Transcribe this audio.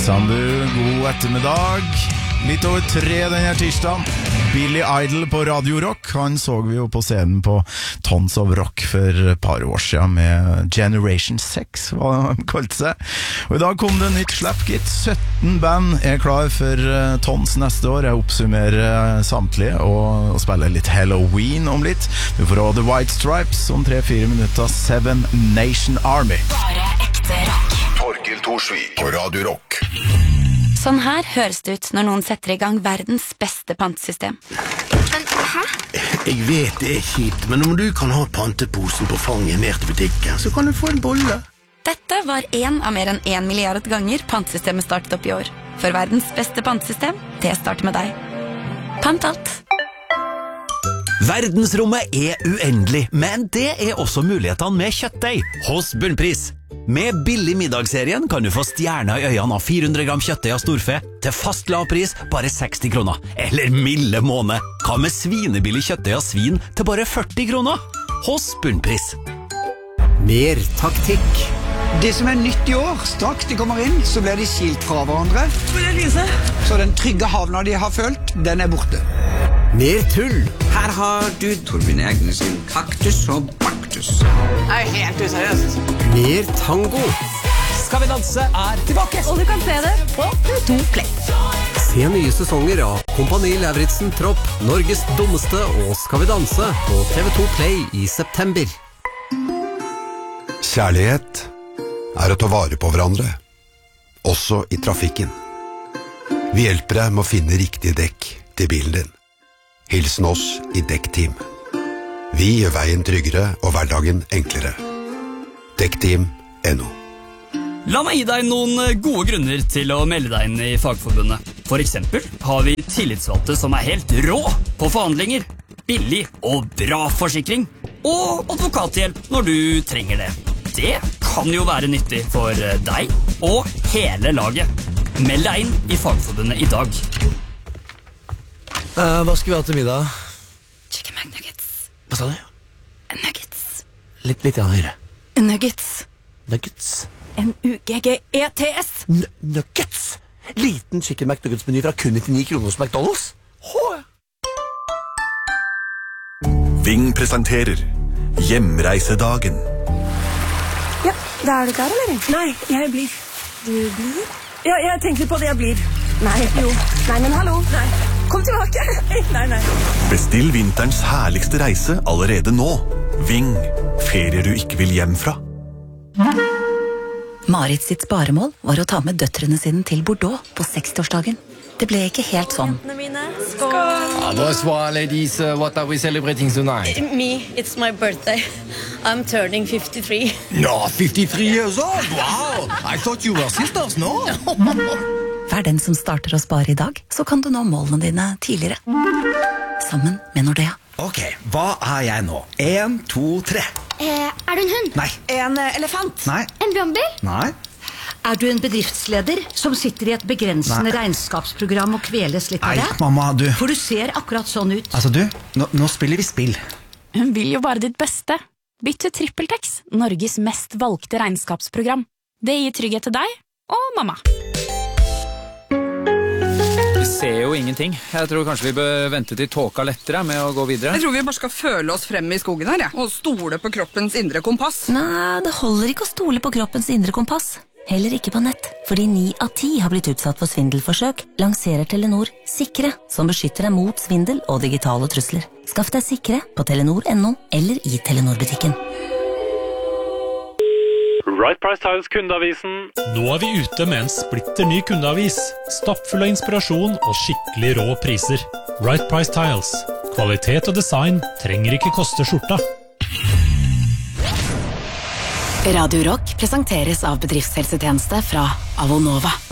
Sann du, god ettermiddag. Litt over 3 denne tirsdagen. Billy Idol på Radio Rock. Han så vi jo på scenen på Tons of Rock for et par år siden med Generation 6, hva de kalte seg. Og i dag kom det nytt slipp, gitt. 17 band er klar for Tons neste år. Jeg oppsummerer samtlige og spiller litt Halloween om litt. Vi får ha The White Stripes om 3-4 minutter. Seven Nation Army. Bare ekte rock. Torkel Thorsvik på Radio Rock. Sånn her høres det ut når noen setter i gang verdens beste pantesystem. Men, hæ? Jeg vet det er kjipt, men om du kan ha panteposen på fanget ned til butikken, så kan du få en bolle. Dette var en av mer enn 1 milliard ganger pantesystemet startet opp i år. For verdens beste pantesystem, det starter med deg. Pant alt. Verdensrommet er uendelig, men det er også mulighetene med kjøttdeig hos Bunnpris. Med billig middagsserien kan du få stjerner i øynene av 400 gram kjøttdeig av storfe til fast lav pris, bare 60 kroner. Eller milde måned. Hva med svinebillig kjøttdeig av svin til bare 40 kroner? Hos Bunnpris. Mer taktikk. Det som er nytt i år, straks de kommer inn, så blir de skilt fra hverandre. Så den trygge havna de har følt, den er borte. Mer tull. Her har du Torbjørn Egnes sin kaktus og baktus. Det er helt useriøst. Mer tango. Skal vi danse er tilbake. Og du kan se det på TV2 Play. Se nye sesonger av Kompani Lauritzen Tropp, Norges dummeste og Skal vi danse på TV2 Play i september. Kjærlighet er å ta vare på hverandre, også i trafikken. Vi hjelper deg med å finne riktige dekk til bilen din. Hilsen oss i Dekkteam. Vi gjør veien tryggere og hverdagen enklere. Dekkteam.no. La meg gi deg noen gode grunner til å melde deg inn i Fagforbundet. For eksempel har vi tillitsvalgte som er helt rå på forhandlinger, billig og bra forsikring, og advokathjelp når du trenger det. Det kan jo være nyttig for deg og hele laget. Meld deg inn i Fagforbundet i dag. Hva skal vi ha til middag? Chicken McNuggets. Hva sa du? Nuggets. Litt høyere. Nuggets. Nuggets. N-U-G-G-E-T-S. Nuggets? Liten chicken McNuggets-meny fra kun 99 kroner hos McDonald's? Ving presenterer Hjemreisedagen. Ja, da er du klar, eller? Nei, jeg blir. Du blir? Ja, jeg tenker på det, jeg blir. Nei, jo. Nei, men hallo. Nei. Kom tilbake. Nei. Bestill vinterens herligste reise allerede nå. Ving. Ferier du ikke vil hjem fra. Marit sitt sparemål var å ta med døtrene sine til Bordeaux på 60-årsdagen. Det ble ikke helt sånn. Skål. Bonsoir, ladies. What are we celebrating tonight? Me, it's my birthday. I'm turning 53. No, 53 years old. Wow. I thought you were sisters, no? Vær den som starter å spare i dag, så kan du nå målene dine tidligere. Sammen med Nordea. Ok, hva er jeg nå? 1, 2, 3. Er du en hund? Nei. En elefant? Nei. En brannbil? Nei. Er du en bedriftsleder som sitter i et begrensende regnskapsprogram og kveles litt av det? Nei, mamma, du. For du ser akkurat sånn ut. Altså, du, nå spiller vi spill. Hun vil jo bare ditt beste. Bytt til TrippelTex, Norges mest valgte regnskapsprogram. Det gir trygghet til deg og mamma. Vi ser jo ingenting. Jeg tror kanskje vi bør vente til tåka lettere med å gå videre. Jeg tror vi bare skal føle oss frem i skogen her, ja. Og stole på kroppens indre kompass. Nei, det holder ikke å stole på kroppens indre kompass. Heller ikke på nett, fordi 9 av 10 har blitt utsatt for svindelforsøk, lanserer Telenor Sikre, som beskytter deg mot svindel og digitale trusler. Skaff deg Sikre på telenor.no eller i Telenor-butikken. Right Price Tiles kundeavisen. Nå er vi ute med en splitter ny kundeavis. Stappfull av inspirasjon og skikkelig rå priser. Right Price Tiles. Kvalitet og design trenger ikke koste skjorta. Radio Rock presenteres av bedriftshelsetjeneste fra Avonova.